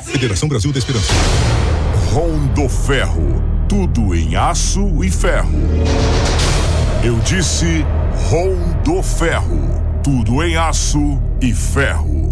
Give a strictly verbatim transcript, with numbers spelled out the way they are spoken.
Federação Brasil da Esperança. Rondo Ferro, tudo em aço e ferro. Eu disse Rondo Ferro, tudo em aço e ferro.